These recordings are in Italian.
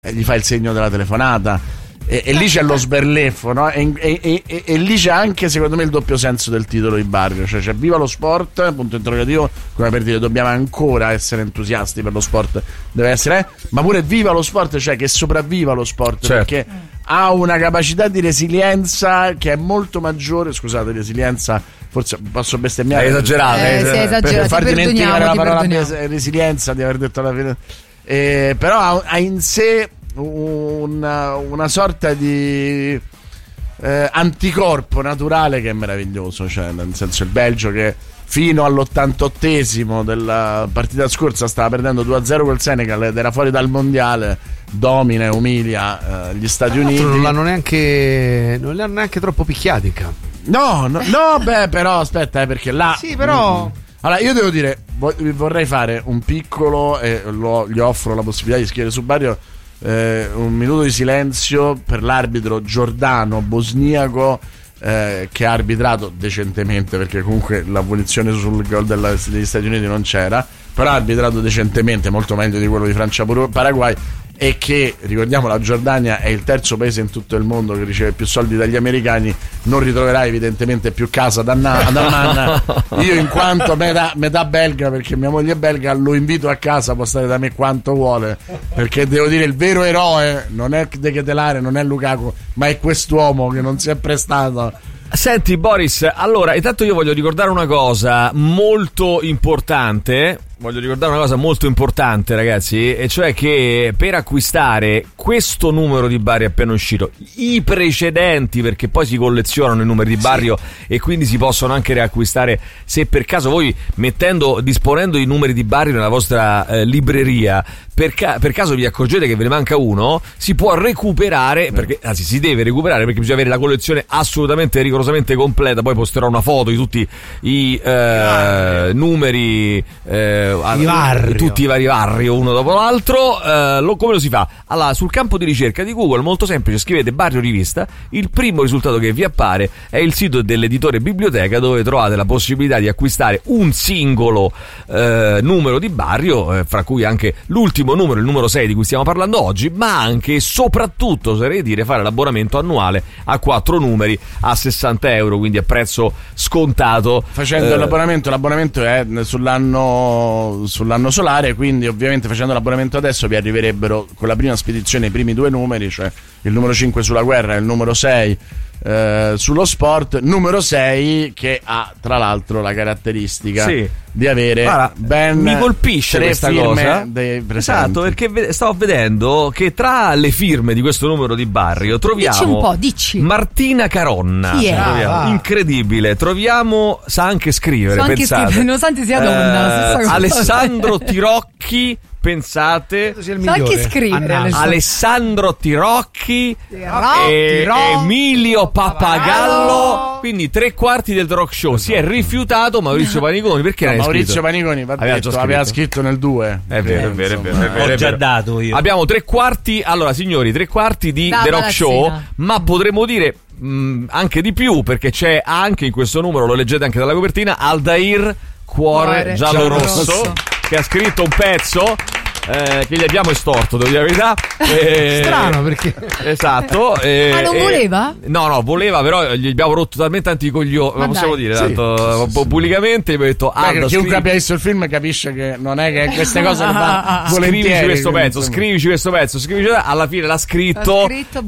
gli fa il segno della telefonata. E lì c'è lo sberleffo, no? E lì c'è anche, secondo me, il doppio senso del titolo di Barrio. Cioè c'è viva lo sport, punto interrogativo, come per dire dobbiamo ancora essere entusiasti per lo sport, deve essere, ma pure viva lo sport, cioè che sopravviva lo sport, certo. Perché ha una capacità di resilienza che è molto maggiore. Scusate, resilienza, forse posso bestemmiare, è esagerato, per far dimenticare la parola resilienza di aver detto alla fine, però ha in sé una sorta di anticorpo naturale che è meraviglioso, cioè nel senso il Belgio che fino all'88esimo della partita scorsa stava perdendo 2-0 col Senegal ed era fuori dal mondiale, domina e umilia gli Stati Uniti. Non li hanno neanche troppo picchiati in campo. No, beh, però aspetta, perché là sì, però allora io devo dire, vorrei fare un piccolo gli offro la possibilità di scrivere su Barrio un minuto di silenzio per l'arbitro giordano bosniaco che ha arbitrato decentemente, perché comunque la punizione sul gol degli Stati Uniti non c'era, però ha arbitrato decentemente, molto meglio di quello di Francia-Paraguay, e che, ricordiamo, la Giordania è il terzo paese in tutto il mondo che riceve più soldi dagli americani. Non ritroverà evidentemente più casa da Nanna. Io, in quanto metà belga, perché mia moglie è belga, lo invito a casa, può stare da me quanto vuole, perché devo dire il vero eroe non è De Ketelare, non è Lukaku, ma è quest'uomo che non si è prestato. Senti Boris, allora intanto io voglio ricordare una cosa molto importante. Ragazzi, e cioè che per acquistare questo numero di Barrio appena uscito, i precedenti, perché poi si collezionano i numeri di Barrio, sì, e quindi si possono anche riacquistare se per caso voi disponendo i numeri di Barrio nella vostra libreria per caso vi accorgete che ve ne manca uno, si può recuperare, perché anzi si deve recuperare, perché bisogna avere la collezione assolutamente rigorosamente completa. Poi posterò una foto di tutti i numeri, tutti i vari Barrio uno dopo l'altro. Come lo si fa? Allora, sul campo di ricerca di Google, molto semplice, scrivete Barrio Rivista, il primo risultato che vi appare è il sito dell'editore Biblioteca, dove trovate la possibilità di acquistare un singolo numero di Barrio, fra cui anche l'ultimo numero, il numero 6 di cui stiamo parlando oggi, ma anche e soprattutto, oserei dire, fare l'abbonamento annuale a 4 numeri a €60, quindi a prezzo scontato. Facendo l'abbonamento è sull'anno solare, quindi ovviamente facendo l'abbonamento adesso vi arriverebbero con la prima spedizione i primi 2 numeri, cioè il numero 5 sulla guerra e il numero 6 sullo sport. Numero 6 che ha tra l'altro la caratteristica di avere mi colpisce 3 questa firme cosa dei presenti. Esatto, perché stavo vedendo che tra le firme di questo numero di Barrio troviamo Martina Caronna. Incredibile, troviamo, sa anche scrivere, pensate, nonostante sia donna, Alessandro Tirocchi, pensate, sa anche scrivere, Alessandro Tirocchi, Emilio Papagallo, quindi 3/4 del Rock Show. Si è rifiutato Maurizio Paniconi, perché Maurizio Paniconi aveva scritto nel 2. È vero. Ho già dato io. Abbiamo 3/4, allora signori, 3/4 di The Rock Show, ma potremmo dire anche di più, perché c'è anche in questo numero, lo leggete anche dalla copertina, Aldair Cuore Giallo Rosso, che ha scritto un pezzo che gli abbiamo estorto, devo dire la verità. Strano, perché esatto. Non voleva? No, voleva, però gli abbiamo rotto talmente tanti coglioni, lo possiamo dire tanto pubblicamente. Mi ho detto chiunque abbia visto il film capisce che non è che queste cose le fa volentieri. Scrivici questo pezzo, alla fine l'ha scritto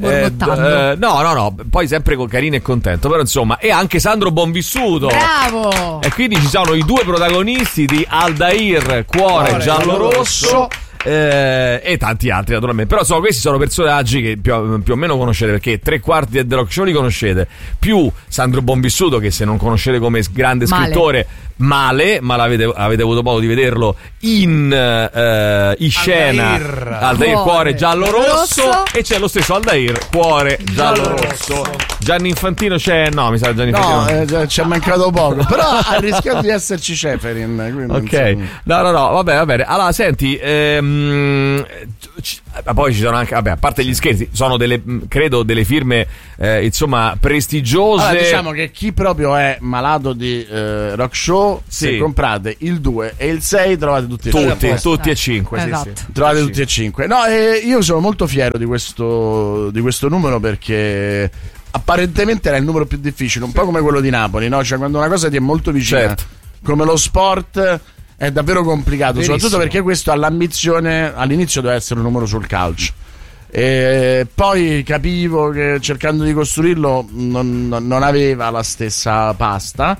no, poi sempre carino e contento, però insomma. E anche Sandro Bonvissuto, bravo, e quindi ci sono i 2 protagonisti di Aldair Cuore Giallo Rosso e tanti altri naturalmente. Però insomma, questi sono personaggi che più o meno conoscete, perché 3/4 del The Rock Show li conoscete, più Sandro Bonvissuto, che se non conoscete come grande scrittore male, ma avete avuto modo di vederlo in scena. Aldair Cuore Giallo Rosso, e c'è lo stesso Aldair Cuore Giallo Rosso. Gianni Infantino c'è? No, mi sa Gianni Infantino ci è mancato poco, però ha rischiato di esserci Ceferin, ok, no, va bene. Allora senti, poi ci sono anche, a parte gli scherzi, sono credo delle firme insomma prestigiose. Allora, diciamo che chi proprio è malato di Rock Show l'8, Sì. se comprate il 2 e il 6 trovate tutti Tutti e 5. Esatto. Trovate tutti e 5. No, io sono molto fiero di questo numero perché apparentemente era il numero più difficile, un po' come quello di Napoli, no? Cioè quando una cosa ti è molto vicina, Certo. come lo sport, è davvero complicato, Verissimo. soprattutto perché questo ha l'ambizione, all'inizio doveva essere un numero sul calcio. E poi capivo che cercando di costruirlo non aveva la stessa pasta.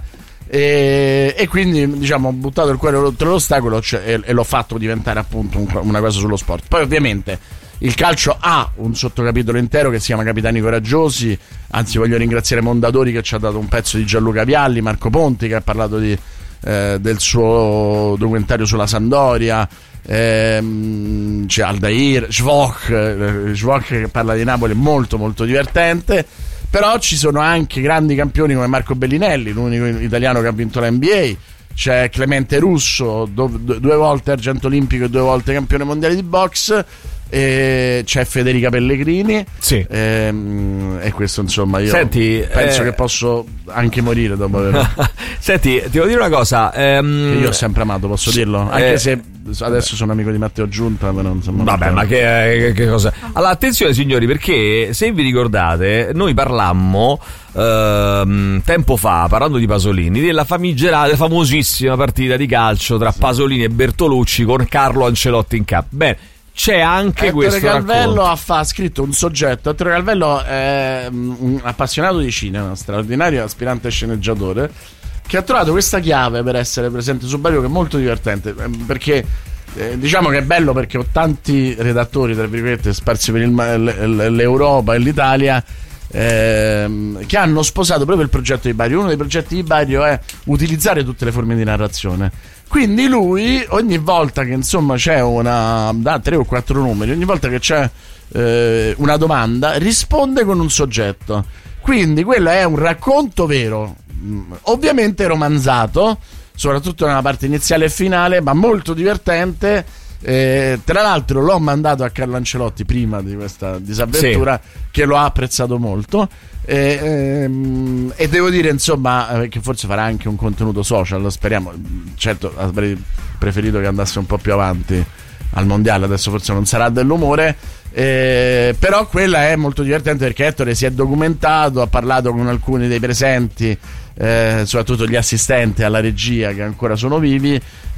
E quindi diciamo ho buttato il cuore oltre l'ostacolo e l'ho fatto diventare appunto una cosa sullo sport. Poi ovviamente il calcio ha un sottocapitolo intero che si chiama Capitani Coraggiosi, anzi voglio ringraziare Mondadori che ci ha dato un pezzo di Gianluca Vialli, Marco Ponti che ha parlato del suo documentario sulla Sampdoria, c'è Aldair, Schwoch che parla di Napoli, molto molto divertente. Però ci sono anche grandi campioni come Marco Bellinelli, l'unico italiano che ha vinto la NBA. C'è Clemente Russo, 2 volte argento olimpico e 2 volte campione mondiale di box. C'è Federica Pellegrini. Sì. E questo insomma io Senti, penso che posso anche morire dopo averlo. Senti, ti devo dire una cosa. Che io ho sempre amato, posso dirlo? Anche se adesso sono amico di Matteo Giunta, però insomma. Vabbè, ma che cosa? Allora, attenzione signori, perché se vi ricordate, noi parlammo tempo fa, parlando di Pasolini, della famigerata, famosissima partita di calcio tra Pasolini e Bertolucci con Carlo Ancelotti in campo. Bene, c'è anche questo Calvello racconto. ha scritto un soggetto. Ettore Calvello è un appassionato di cinema, straordinario aspirante sceneggiatore, che ha trovato questa chiave per essere presente su Barrio, che è molto divertente, perché diciamo che è bello perché ho tanti redattori tra virgolette sparsi per l'Europa e l'Italia che hanno sposato proprio il progetto di Barrio. Uno dei progetti di Barrio è utilizzare tutte le forme di narrazione. Quindi lui ogni volta che insomma c'è da 3 o 4 numeri, ogni volta che c'è una domanda risponde con un soggetto. Quindi quello è un racconto vero, ovviamente romanzato, soprattutto nella parte iniziale e finale, ma molto divertente. Tra l'altro l'ho mandato a Carlo Ancelotti prima di questa disavventura, che lo ha apprezzato molto. E devo dire insomma che forse farà anche un contenuto social, speriamo. Certo avrei preferito che andasse un po' più avanti al mondiale, adesso forse non sarà dell'umore, però quella è molto divertente perché Ettore si è documentato, ha parlato con alcuni dei presenti, soprattutto gli assistenti alla regia che ancora sono vivi,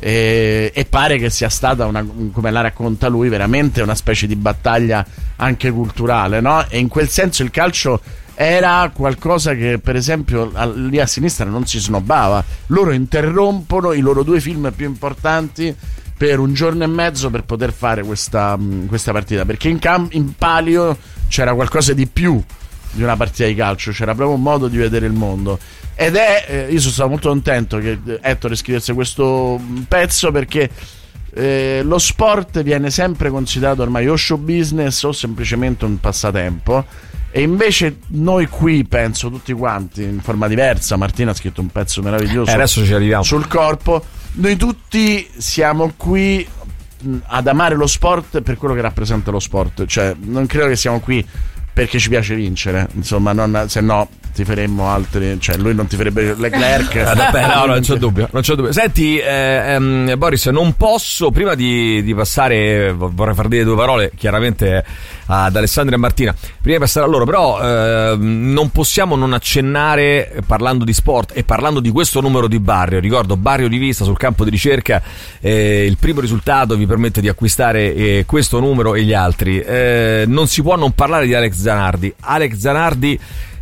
e pare che sia stata come la racconta lui, veramente una specie di battaglia anche culturale, no? E in quel senso il calcio era qualcosa che per esempio lì a sinistra non si snobbava. Loro interrompono i loro 2 film più importanti per 1 giorno e mezzo per poter fare questa partita, perché in palio c'era qualcosa di più di una partita di calcio, c'era proprio un modo di vedere il mondo. Ed io sono stato molto contento che Ettore scrivesse questo pezzo, perché lo sport viene sempre considerato ormai o show business o semplicemente un passatempo, e invece noi qui, penso tutti quanti in forma diversa, Martina ha scritto un pezzo meraviglioso Adesso ci arriviamo sul corpo, noi tutti siamo qui ad amare lo sport per quello che rappresenta lo sport. Cioè non credo che siamo qui perché ci piace vincere, insomma, se no ti faremmo altri, cioè lui non ti farebbe Leclerc. No, non c'è dubbio. Senti, Boris, non posso, prima di passare, vorrei far dire 2 parole chiaramente ad Alessandro e Martina, prima di passare a loro, però non possiamo non accennare, parlando di sport e parlando di questo numero di Barrio. Ricordo Barrio Rivista sul campo di ricerca, il primo risultato vi permette di acquistare questo numero e gli altri. Non si può non parlare di Alex Zanardi.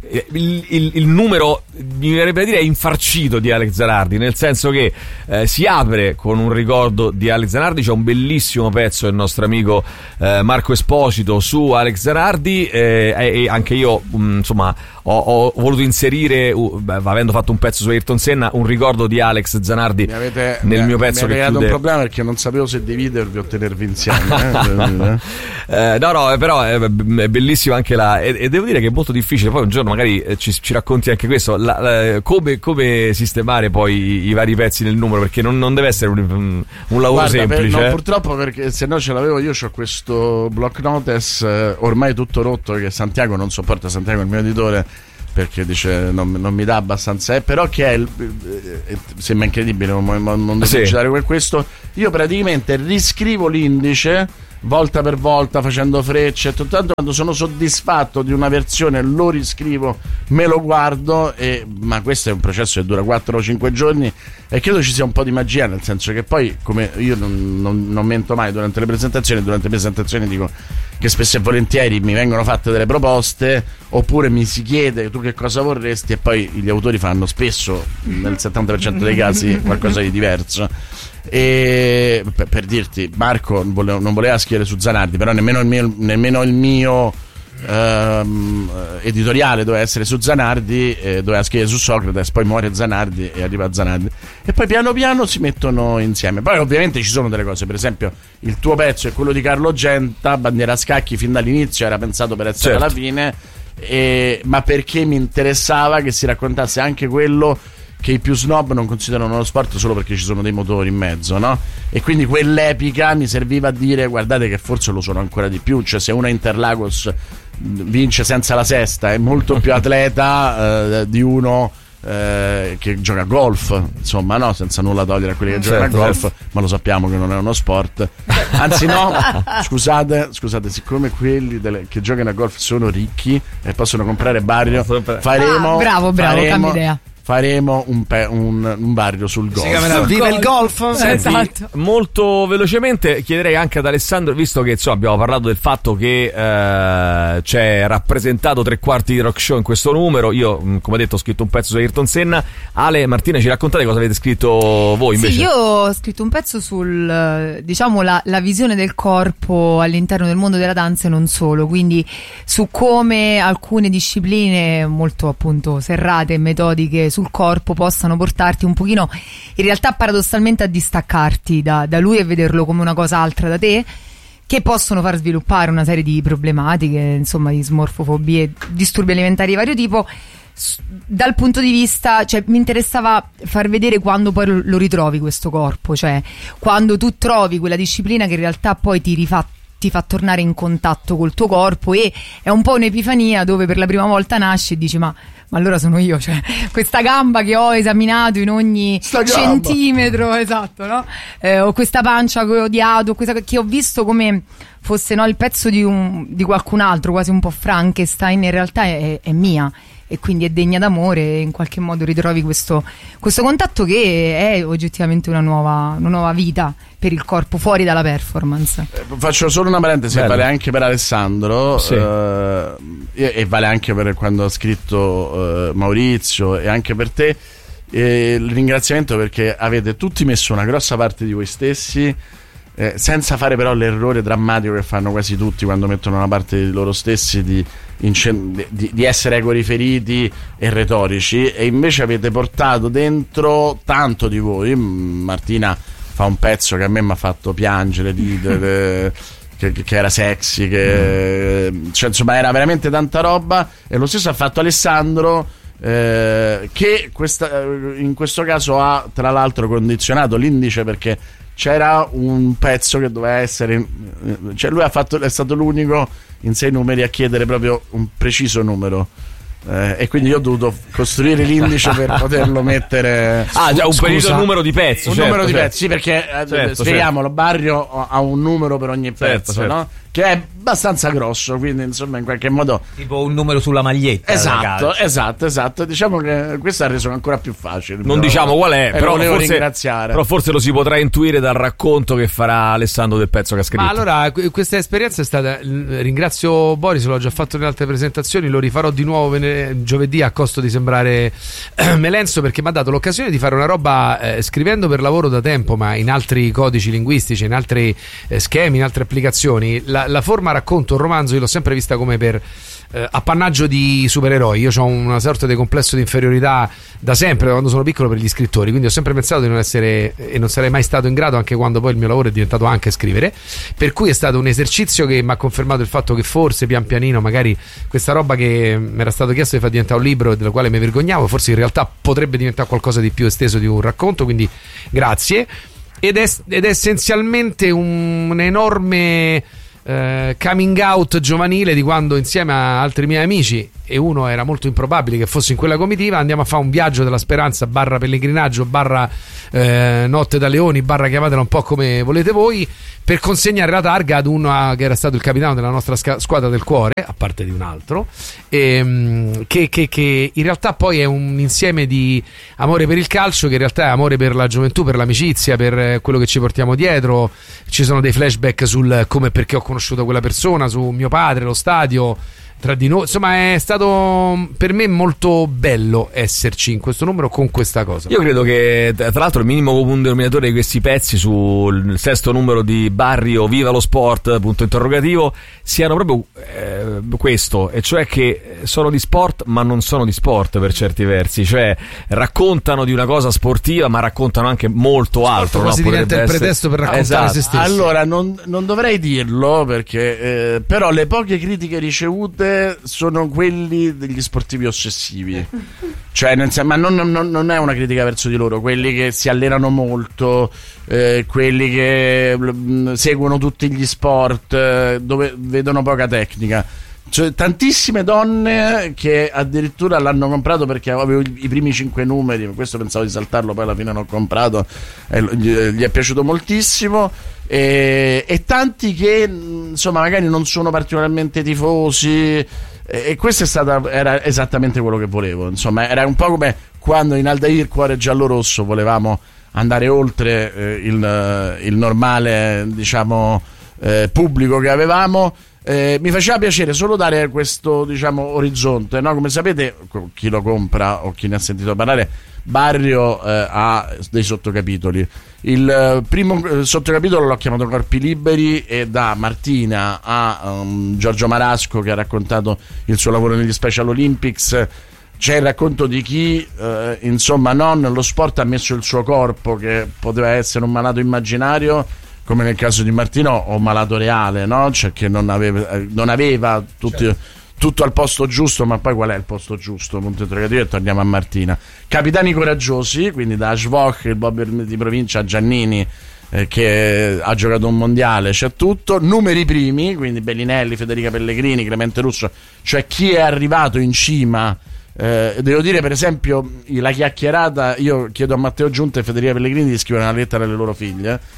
Il numero, mi verrebbe a dire, è infarcito di Alex Zanardi, nel senso che si apre con un ricordo di Alex Zanardi. C'è un bellissimo pezzo del nostro amico Marco Esposito su Alex Zanardi, e anche io insomma ho voluto inserire, avendo fatto un pezzo su Ayrton Senna, un ricordo di Alex Zanardi nel mio pezzo. Mi che avete chiude... un problema perché non sapevo se dividervi o tenervi insieme. No, però è bellissimo anche e devo dire che è molto difficile. Poi un giorno magari ci racconti anche questo, come sistemare poi i vari pezzi nel numero, perché non deve essere un lavoro semplice. No, purtroppo, perché se no ce l'avevo io. C'ho questo block notice ormai tutto rotto, che Santiago non sopporta. Santiago è il mio editore, perché dice non mi dà abbastanza, però che è sembra incredibile un mondo pubblicitario come questo. Io praticamente riscrivo l'indice volta per volta facendo frecce e tutto, quando sono soddisfatto di una versione lo riscrivo, me lo guardo, ma questo è un processo che dura 4 o 5 giorni e credo ci sia un po' di magia, nel senso che poi, come io non mento mai durante le presentazioni dico che spesso e volentieri mi vengono fatte delle proposte oppure mi si chiede tu che cosa vorresti e poi gli autori fanno spesso, nel 70% dei casi, qualcosa di diverso. E per dirti, Marco non voleva scrivere su Zanardi, però nemmeno il mio editoriale doveva essere su Zanardi, doveva scrivere su Socrate, poi muore Zanardi e arriva Zanardi e poi piano piano si mettono insieme. Poi ovviamente ci sono delle cose, per esempio il tuo pezzo e quello di Carlo Genta, Bandiera a scacchi, fin dall'inizio era pensato per essere alla fine, ma perché mi interessava che si raccontasse anche quello che i più snob non considerano lo sport solo perché ci sono dei motori in mezzo, no? E quindi quell'epica mi serviva a dire guardate che forse lo sono ancora di più, cioè se una Interlagos vince senza la sesta è molto più atleta di uno che gioca a golf, insomma, no, senza nulla togliere a quelli che giocano a golf, ma lo sappiamo che non è uno sport, anzi no, scusate, siccome quelli che giocano a golf sono ricchi e possono comprare Barrio, faremo cambia idea. Faremo un barrio sul golf. Viva il golf! Senti, esatto. Molto velocemente chiederei anche ad Alessandro, visto che insomma abbiamo parlato del fatto che c'è rappresentato 3/4 di rock show in questo numero. Io, come detto, ho scritto un pezzo su Ayrton Senna. Ale, Martina, ci raccontate cosa avete scritto voi invece? Sì, io ho scritto un pezzo sul, diciamo, la visione del corpo all'interno del mondo della danza e non solo, quindi su come alcune discipline molto appunto serrate e metodiche sul corpo possano portarti un pochino in realtà paradossalmente a distaccarti da lui e vederlo come una cosa altra da te, che possono far sviluppare una serie di problematiche, insomma, di smorfofobie, disturbi alimentari di vario tipo. Dal punto di vista, cioè, mi interessava far vedere quando poi lo ritrovi questo corpo, cioè quando tu trovi quella disciplina che in realtà poi ti fa tornare in contatto col tuo corpo, e è un po' un'epifania dove per la prima volta nasci e dici ma allora sono io, cioè questa gamba che ho esaminato in ogni centimetro, esatto, no? O questa pancia che ho odiato, questa che ho visto come fosse, no, il pezzo di qualcun altro, quasi un po' Frankenstein, in realtà è mia e quindi è degna d'amore, e in qualche modo ritrovi questo contatto che è oggettivamente una nuova vita per il corpo fuori dalla performance. Faccio solo una parentesi, vale anche per Alessandro, sì. E vale anche per quando ha scritto Maurizio, e anche per te, il ringraziamento perché avete tutti messo una grossa parte di voi stessi, senza fare però l'errore drammatico che fanno quasi tutti quando mettono una parte di loro stessi di essere egoriferiti e retorici, e invece avete portato dentro tanto di voi. Martina fa un pezzo che a me mi ha fatto piangere, che era sexy, cioè, insomma, era veramente tanta roba, e lo stesso ha fatto Alessandro, che in questo caso ha tra l'altro condizionato l'indice, perché c'era un pezzo che doveva essere, cioè lui è stato l'unico in 6 numeri a chiedere proprio un preciso numero, e quindi io ho dovuto costruire l'indice per poterlo mettere. Già un preciso numero di pezzi, numero di pezzi, sì, perché spieghiamolo, Barrio ha un numero per ogni pezzo, no? Che è abbastanza grosso, quindi insomma in qualche modo tipo un numero sulla maglietta. Esatto. Diciamo che questo ha reso ancora più facile. Non diciamo qual è, però forse lo si potrà intuire dal racconto che farà Alessandro del pezzo che ha scritto. Ma allora, questa esperienza è stata, ringrazio Boris, l'ho già fatto nelle altre presentazioni, lo rifarò di nuovo giovedì a costo di sembrare Melenzo, perché mi ha dato l'occasione di fare una roba scrivendo per lavoro da tempo, ma in altri codici linguistici, in altri schemi, in altre applicazioni. La forma racconto, un romanzo, io l'ho sempre vista come per appannaggio di supereroi. Io ho una sorta di complesso di inferiorità da sempre, da quando sono piccolo, per gli scrittori, quindi ho sempre pensato di non essere, e non sarei mai stato in grado, anche quando poi il mio lavoro è diventato anche scrivere, per cui è stato un esercizio che mi ha confermato il fatto che forse pian pianino magari questa roba che mi era stato chiesto di far diventare un libro e della quale mi vergognavo, forse in realtà potrebbe diventare qualcosa di più esteso di un racconto, quindi grazie. Ed è essenzialmente un enorme coming out giovanile di quando, insieme a altri miei amici, e uno era molto improbabile che fosse in quella comitiva. Andiamo a fare un viaggio della speranza / pellegrinaggio / notte da leoni / chiamatela un po' come volete voi, per consegnare la targa ad uno che era stato il capitano della nostra squadra del cuore, a parte di un altro, che in realtà poi è un insieme di amore per il calcio, che in realtà è amore per la gioventù, per l'amicizia, per quello che ci portiamo dietro. Ci sono dei flashback sul come e perché ho conosciuto quella persona, su mio padre, lo stadio, tra di noi. Insomma, è stato per me molto bello esserci in questo numero con questa cosa. Io credo che, tra l'altro, il minimo comune denominatore di questi pezzi sul sesto numero di Barrio Viva lo Sport, punto interrogativo, siano proprio questo, e cioè che sono di sport ma non sono di sport per certi versi, cioè raccontano di una cosa sportiva ma raccontano anche molto altro, quasi no? diventa il pretesto per raccontare esatto. se stessi. Allora, non dovrei dirlo perché però le poche critiche ricevute sono quelli degli sportivi ossessivi, cioè ma non è una critica verso di loro, quelli che si allenano molto, quelli che seguono tutti gli sport, dove vedono poca tecnica. Cioè, tantissime donne che addirittura l'hanno comprato perché avevo i primi 5 numeri, questo pensavo di saltarlo, poi alla fine l'ho comprato e gli è piaciuto moltissimo, e tanti che insomma magari non sono particolarmente tifosi, e questo era esattamente quello che volevo. Insomma, era un po' come quando in Aldair Cuore Giallorosso volevamo andare oltre il normale, diciamo, pubblico che avevamo. Mi faceva piacere solo dare questo, diciamo, orizzonte, no? Come sapete, chi lo compra o chi ne ha sentito parlare, Barrio ha dei sottocapitoli. Il primo sottocapitolo l'ho chiamato Corpi Liberi, e da Martina a Giorgio Marasco, che ha raccontato il suo lavoro negli Special Olympics, c'è il racconto di chi insomma nello sport ha messo il suo corpo, che poteva essere un malato immaginario come nel caso di Martino, o malato reale, no? Cioè che non aveva tutto al posto giusto, ma poi qual è il posto giusto? Punto interrogativo. E torniamo a Martina. Capitani coraggiosi, quindi da Schwoch, il Bob di provincia, a Giannini, che ha giocato un mondiale, c'è tutto. Numeri primi, quindi Bellinelli, Federica Pellegrini, Clemente Russo, cioè chi è arrivato in cima. Devo dire, per esempio, la chiacchierata, io chiedo a Matteo Giunta e Federica Pellegrini di scrivere una lettera alle loro figlie.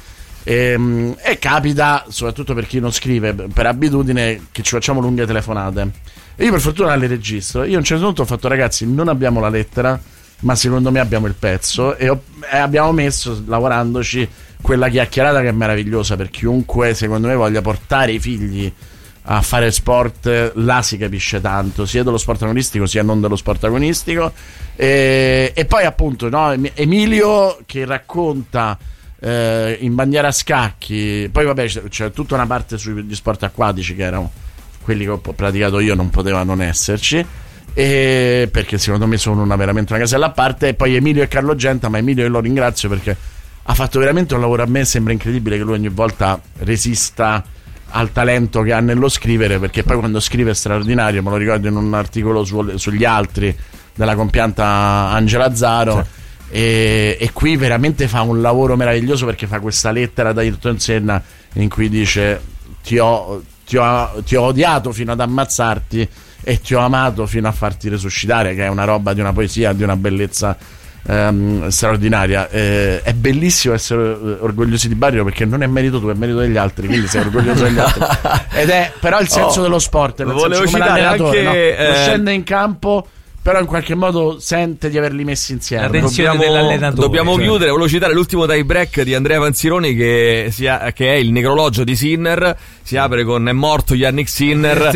E capita, soprattutto per chi non scrive per abitudine, che ci facciamo lunghe telefonate, e io per fortuna le registro. Io a un certo punto ho fatto: ragazzi, non abbiamo la lettera, ma secondo me abbiamo il pezzo, e abbiamo messo, lavorandoci, quella chiacchierata che è meravigliosa per chiunque secondo me voglia portare i figli a fare sport. Là si capisce tanto, sia dello sport agonistico sia non dello sport agonistico, e poi appunto, no, Emilio che racconta in bandiera a scacchi. Poi vabbè, c'è tutta una parte sugli sport acquatici, che erano quelli che ho praticato io, non poteva non esserci, perché secondo me sono veramente una casella a parte. E poi Emilio e Carlo Genta, ma Emilio io lo ringrazio perché ha fatto veramente un lavoro. A me sembra incredibile che lui ogni volta resista al talento che ha nello scrivere, perché poi quando scrive è straordinario. Me lo ricordo in un articolo sugli altri della compianta Angela Zaro. Sì. E qui veramente fa un lavoro meraviglioso, perché fa questa lettera da Ayrton Senna in cui dice: ti ho odiato fino ad ammazzarti e ti ho amato fino a farti resuscitare, che è una roba di una poesia, di una bellezza straordinaria. È bellissimo essere orgogliosi di Barrio, perché non è merito tuo, è merito degli altri, quindi sei orgoglioso degli altri. Ed è però il senso dello sport, nel senso, come l'allenatore, anche, no? Scende in campo, però in qualche modo sente di averli messi insieme. Dobbiamo chiudere. Volevo citare l'ultimo tie break di Andrea Panzironi, che è il necrologio di Sinner. Si apre con "È morto Yannick Sinner",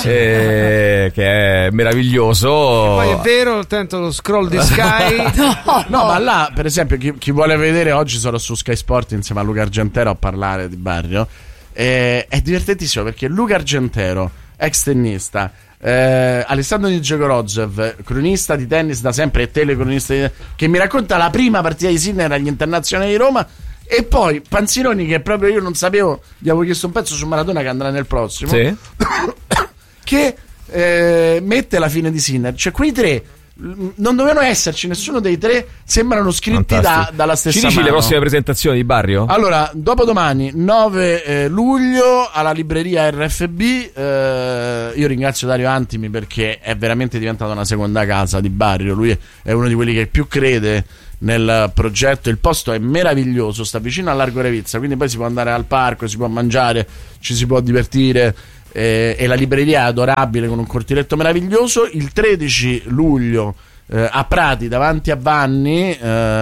che è meraviglioso. E poi è vero, tento lo scroll di Sky. no, ma là, per esempio, chi vuole vedere, oggi sarò su Sky Sport insieme a Luca Argentero a parlare di Barrio. È divertentissimo, perché Luca Argentero, ex tennista, Alessandro Nijegorodzev, cronista di tennis da sempre e telecronista che mi racconta la prima partita di Sinner agli internazionali di Roma, e poi Panzironi, che proprio io non sapevo, gli avevo chiesto un pezzo su Maradona che andrà nel prossimo, sì. Che mette la fine di Sinner, cioè quei tre non dovevano esserci nessuno dei tre, sembrano scritti dalla stessa Ci dici mano. le prossime presentazioni di Barrio? Allora, dopodomani 9 luglio alla libreria RFB, io ringrazio Dario Antimi perché è veramente diventata una seconda casa di Barrio, lui è uno di quelli che più crede nel progetto, il posto è meraviglioso, sta vicino al Largo Revizza, quindi poi si può andare al parco, si può mangiare, ci si può divertire, e la libreria è adorabile con un cortiletto meraviglioso. Il 13 luglio a Prati davanti a Vanni,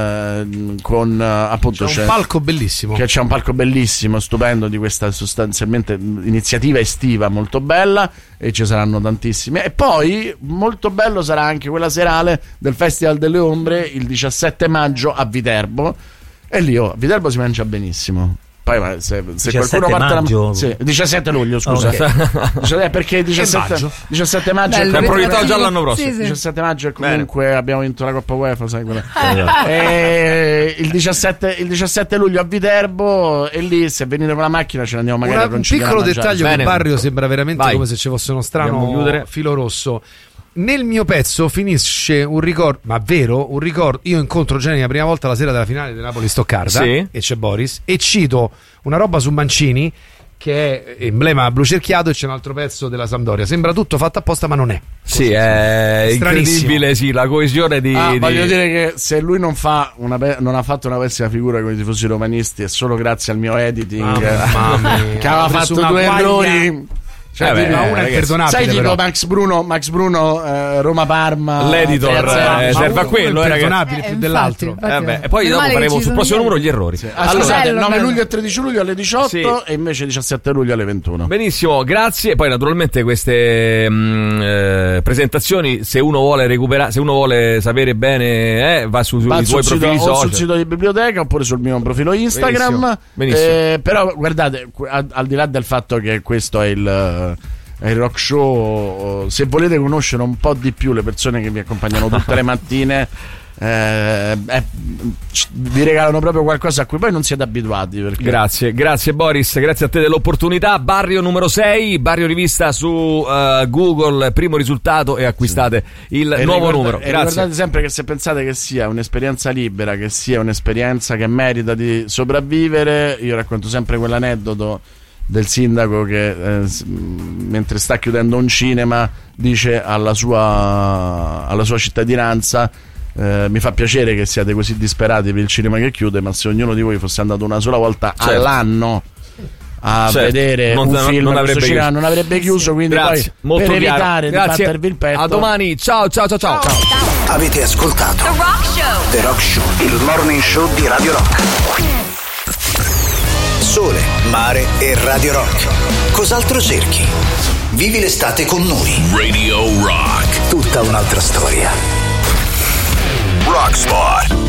con appunto c'è un palco bellissimo, c'è un palco bellissimo, stupendo, di questa sostanzialmente iniziativa estiva molto bella, e ci saranno tantissime. E poi molto bello sarà anche quella serale del Festival delle Ombre il 17 maggio a Viterbo, e lì a Viterbo si mangia benissimo. Poi se qualcuno parte 17 luglio, scusa. Okay. Perché 17 maggio è proiettato già l'anno prossimo. Sì. 17 maggio è comunque abbiamo vinto la Coppa UEFA, sai quella. Il 17 luglio a Viterbo, e lì se venite con la macchina ce ne andiamo magari a conciliare. Un piccolo dettaglio che Barrio sembra veramente come se ci fosse uno strano filo rosso. Nel mio pezzo finisce un ricordo, ma vero, un ricordo. Io incontro Jenny la prima volta la sera della finale del Napoli-Stoccarda, e c'è Boris, e cito una roba su Mancini che è emblema blu cerchiato, e c'è un altro pezzo della Sampdoria. Sembra tutto fatto apposta, ma non è. Sì, è incredibile, sì, la coesione di... Voglio dire che se lui non ha fatto una pessima figura con i tifosi romanisti è solo grazie al mio editing, che aveva fatto 2 errori. Ma una è imperdonabile. Sai tipo però. Max Bruno Roma-Parma, l'editor serve a quello, è imperdonabile più dell'altro. E poi dopo faremo sul prossimo numero gli errori. Scusate, 9 luglio e 13 luglio alle 18 e invece 17 luglio alle 21. Benissimo, grazie. Poi naturalmente queste presentazioni, se uno vuole recuperare, se uno vuole sapere bene, va sui tuoi profili social, o sul sito di biblioteca oppure sul mio profilo Instagram. Benissimo. Però guardate, al di là del fatto che questo è il rock show, se volete conoscere un po' di più le persone che vi accompagnano tutte le mattine, vi regalano proprio qualcosa a cui poi non siete abituati, perché... Grazie Boris, grazie a te dell'opportunità. Barrio numero 6, Barrio Rivista su Google, primo risultato, e acquistate il nuovo numero. Grazie. Ricordate sempre che se pensate che sia un'esperienza libera, che sia un'esperienza che merita di sopravvivere, io racconto sempre quell'aneddoto del sindaco che mentre sta chiudendo un cinema dice alla sua cittadinanza: mi fa piacere che siate così disperati per il cinema che chiude, ma se ognuno di voi fosse andato una sola volta all'anno a vedere un film, non avrebbe chiuso. Quindi poi per evitare di battervi il petto, a domani, ciao. Avete ascoltato The Rock Show, il morning show di Radio Rock. Sole, mare e Radio Rock. Cos'altro cerchi? Vivi l'estate con noi. Radio Rock. Tutta un'altra storia. Rock Spot.